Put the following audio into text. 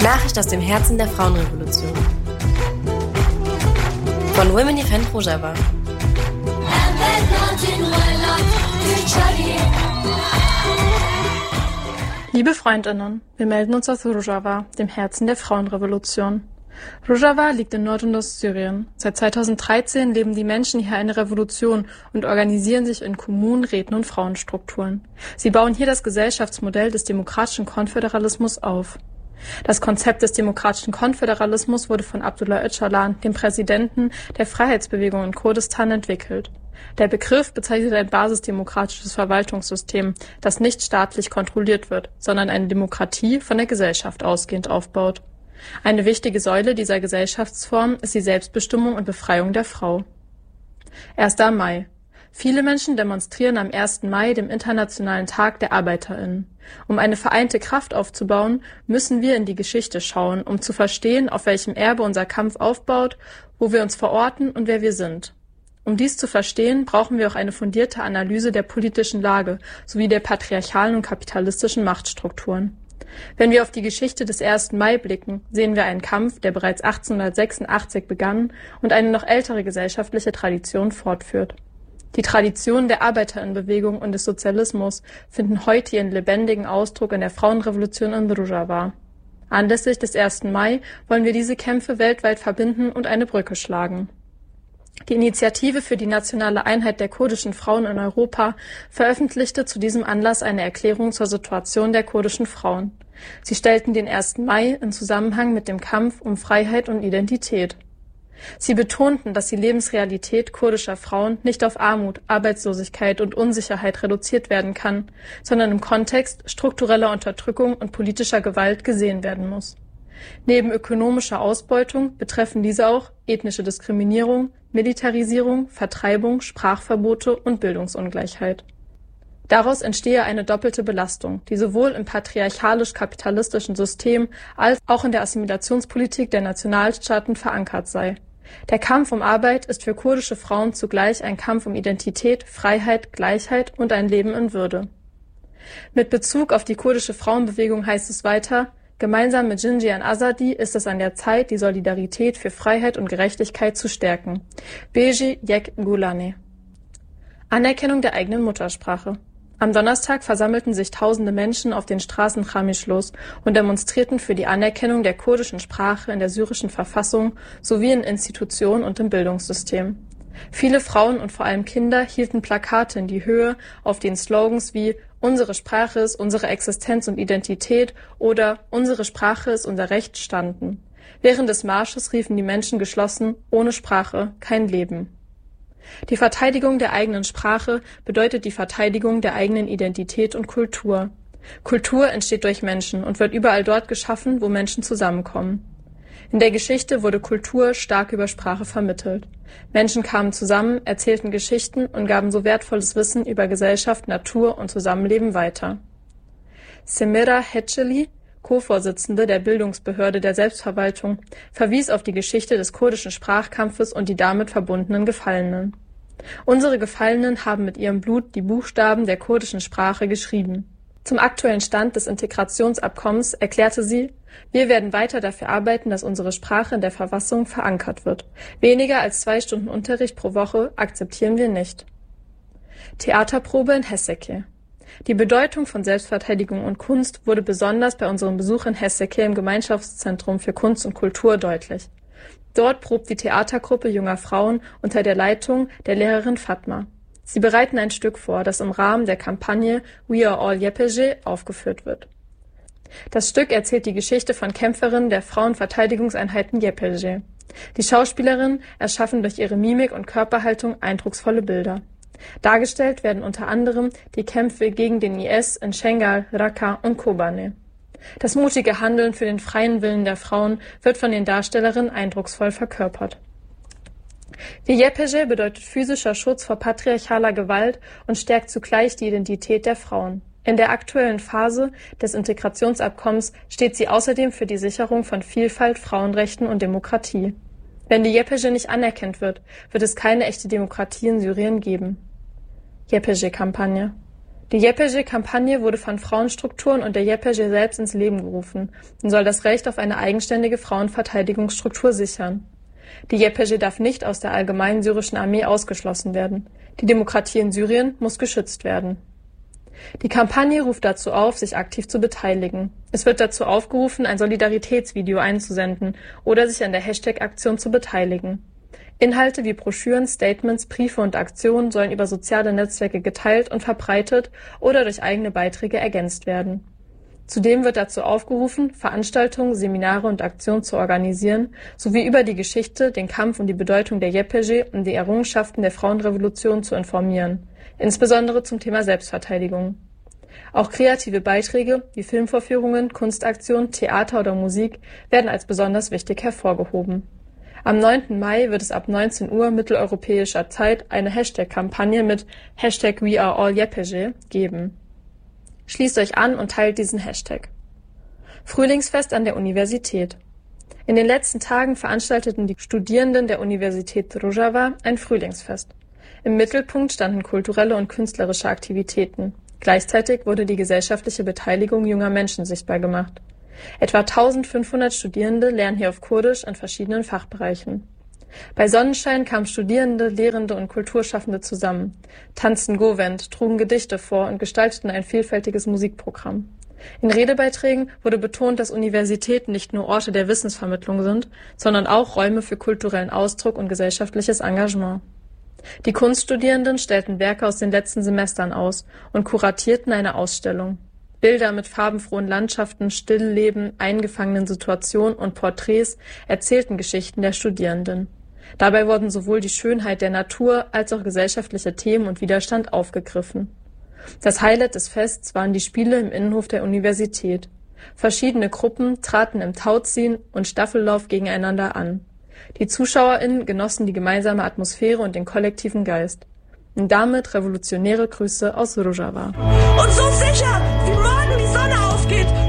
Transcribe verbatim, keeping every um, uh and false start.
Nachricht aus dem Herzen der Frauenrevolution. Von Women Event Rojava. Liebe Freundinnen, wir melden uns aus Rojava, dem Herzen der Frauenrevolution. Rojava liegt in Nord- und Ostsyrien. Seit zweitausenddreizehn leben die Menschen hier eine Revolution und organisieren sich in Kommunen, Räten und Frauenstrukturen. Sie bauen hier das Gesellschaftsmodell des demokratischen Konföderalismus auf. Das Konzept des demokratischen Konföderalismus wurde von Abdullah Öcalan, dem Präsidenten der Freiheitsbewegung in Kurdistan, entwickelt. Der Begriff bezeichnet ein basisdemokratisches Verwaltungssystem, das nicht staatlich kontrolliert wird, sondern eine Demokratie von der Gesellschaft ausgehend aufbaut. Eine wichtige Säule dieser Gesellschaftsform ist die Selbstbestimmung und Befreiung der Frau. erster Mai. Viele Menschen demonstrieren am ersten Mai, dem Internationalen Tag der ArbeiterInnen. Um eine vereinte Kraft aufzubauen, müssen wir in die Geschichte schauen, um zu verstehen, auf welchem Erbe unser Kampf aufbaut, wo wir uns verorten und wer wir sind. Um dies zu verstehen, brauchen wir auch eine fundierte Analyse der politischen Lage sowie der patriarchalen und kapitalistischen Machtstrukturen. Wenn wir auf die Geschichte des ersten Mai blicken, sehen wir einen Kampf, der bereits achtzehnhundertsechsundachtzig begann und eine noch ältere gesellschaftliche Tradition fortführt. Die Traditionen der Arbeiterinnenbewegung und des Sozialismus finden heute ihren lebendigen Ausdruck in der Frauenrevolution in Rojava. Anlässlich des ersten Mai wollen wir diese Kämpfe weltweit verbinden und eine Brücke schlagen. Die Initiative für die nationale Einheit der kurdischen Frauen in Europa veröffentlichte zu diesem Anlass eine Erklärung zur Situation der kurdischen Frauen. Sie stellten den ersten Mai in Zusammenhang mit dem Kampf um Freiheit und Identität. Sie betonten, dass die Lebensrealität kurdischer Frauen nicht auf Armut, Arbeitslosigkeit und Unsicherheit reduziert werden kann, sondern im Kontext struktureller Unterdrückung und politischer Gewalt gesehen werden muss. Neben ökonomischer Ausbeutung betreffen diese auch ethnische Diskriminierung, Militarisierung, Vertreibung, Sprachverbote und Bildungsungleichheit. Daraus entstehe eine doppelte Belastung, die sowohl im patriarchalisch-kapitalistischen System als auch in der Assimilationspolitik der Nationalstaaten verankert sei. Der Kampf um Arbeit ist für kurdische Frauen zugleich ein Kampf um Identität, Freiheit, Gleichheit und ein Leben in Würde. Mit Bezug auf die kurdische Frauenbewegung heißt es weiter: Gemeinsam mit Jinjian Azadi ist es an der Zeit, die Solidarität für Freiheit und Gerechtigkeit zu stärken. Beji Yek Gulane. Anerkennung der eigenen Muttersprache. Am Donnerstag versammelten sich tausende Menschen auf den Straßen Chamischlos und demonstrierten für die Anerkennung der kurdischen Sprache in der syrischen Verfassung sowie in Institutionen und im Bildungssystem. Viele Frauen und vor allem Kinder hielten Plakate in die Höhe, auf denen Slogans wie »Unsere Sprache ist unsere Existenz und Identität« oder »Unsere Sprache ist unser Recht« standen. Während des Marsches riefen die Menschen geschlossen: »Ohne Sprache kein Leben«. Die Verteidigung der eigenen Sprache bedeutet die Verteidigung der eigenen Identität und Kultur. Kultur entsteht durch Menschen und wird überall dort geschaffen, wo Menschen zusammenkommen. In der Geschichte wurde Kultur stark über Sprache vermittelt. Menschen kamen zusammen, erzählten Geschichten und gaben so wertvolles Wissen über Gesellschaft, Natur und Zusammenleben weiter. Semira Hetscheli, Co-Vorsitzende der Bildungsbehörde der Selbstverwaltung, verwies auf die Geschichte des kurdischen Sprachkampfes und die damit verbundenen Gefallenen. Unsere Gefallenen haben mit ihrem Blut die Buchstaben der kurdischen Sprache geschrieben. Zum aktuellen Stand des Integrationsabkommens erklärte sie: Wir werden weiter dafür arbeiten, dass unsere Sprache in der Verfassung verankert wird. Weniger als zwei Stunden Unterricht pro Woche akzeptieren wir nicht. Theaterprobe in Hesseke. Die Bedeutung von Selbstverteidigung und Kunst wurde besonders bei unserem Besuch in Hesseke im Gemeinschaftszentrum für Kunst und Kultur deutlich. Dort probt die Theatergruppe junger Frauen unter der Leitung der Lehrerin Fatma. Sie bereiten ein Stück vor, das im Rahmen der Kampagne We Are All Yepege aufgeführt wird. Das Stück erzählt die Geschichte von Kämpferinnen der Frauenverteidigungseinheiten Yepege. Die Schauspielerinnen erschaffen durch ihre Mimik und Körperhaltung eindrucksvolle Bilder. Dargestellt werden unter anderem die Kämpfe gegen den I S in Schengal, Raqqa und Kobane. Das mutige Handeln für den freien Willen der Frauen wird von den Darstellerinnen eindrucksvoll verkörpert. Die Yepege bedeutet physischer Schutz vor patriarchaler Gewalt und stärkt zugleich die Identität der Frauen. In der aktuellen Phase des Integrationsabkommens steht sie außerdem für die Sicherung von Vielfalt, Frauenrechten und Demokratie. Wenn die Yepege nicht anerkannt wird, wird es keine echte Demokratie in Syrien geben. Yepege-Kampagne. Die Yepeshe-Kampagne wurde von Frauenstrukturen und der Yepeshe selbst ins Leben gerufen und soll das Recht auf eine eigenständige Frauenverteidigungsstruktur sichern. Die Yepeshe darf nicht aus der allgemeinen syrischen Armee ausgeschlossen werden. Die Demokratie in Syrien muss geschützt werden. Die Kampagne ruft dazu auf, sich aktiv zu beteiligen. Es wird dazu aufgerufen, ein Solidaritätsvideo einzusenden oder sich an der Hashtag-Aktion zu beteiligen. Inhalte wie Broschüren, Statements, Briefe und Aktionen sollen über soziale Netzwerke geteilt und verbreitet oder durch eigene Beiträge ergänzt werden. Zudem wird dazu aufgerufen, Veranstaltungen, Seminare und Aktionen zu organisieren, sowie über die Geschichte, den Kampf und die Bedeutung der Yepeshe und die Errungenschaften der Frauenrevolution zu informieren, insbesondere zum Thema Selbstverteidigung. Auch kreative Beiträge wie Filmvorführungen, Kunstaktionen, Theater oder Musik werden als besonders wichtig hervorgehoben. Am neunten Mai wird es ab neunzehn Uhr mitteleuropäischer Zeit eine Hashtag-Kampagne mit Hashtag We Are All Yepeshe geben. Schließt euch an und teilt diesen Hashtag. Frühlingsfest an der Universität. In den letzten Tagen veranstalteten die Studierenden der Universität Rojava ein Frühlingsfest. Im Mittelpunkt standen kulturelle und künstlerische Aktivitäten. Gleichzeitig wurde die gesellschaftliche Beteiligung junger Menschen sichtbar gemacht. Etwa eintausendfünfhundert Studierende lernen hier auf Kurdisch in verschiedenen Fachbereichen. Bei Sonnenschein kamen Studierende, Lehrende und Kulturschaffende zusammen, tanzten Govend, trugen Gedichte vor und gestalteten ein vielfältiges Musikprogramm. In Redebeiträgen wurde betont, dass Universitäten nicht nur Orte der Wissensvermittlung sind, sondern auch Räume für kulturellen Ausdruck und gesellschaftliches Engagement. Die Kunststudierenden stellten Werke aus den letzten Semestern aus und kuratierten eine Ausstellung. Bilder mit farbenfrohen Landschaften, Stillleben, eingefangenen Situationen und Porträts erzählten Geschichten der Studierenden. Dabei wurden sowohl die Schönheit der Natur als auch gesellschaftliche Themen und Widerstand aufgegriffen. Das Highlight des Fests waren die Spiele im Innenhof der Universität. Verschiedene Gruppen traten im Tauziehen und Staffellauf gegeneinander an. Die ZuschauerInnen genossen die gemeinsame Atmosphäre und den kollektiven Geist. Und damit revolutionäre Grüße aus Rojava. Und so sicher, wie morgen die Sonne aufgeht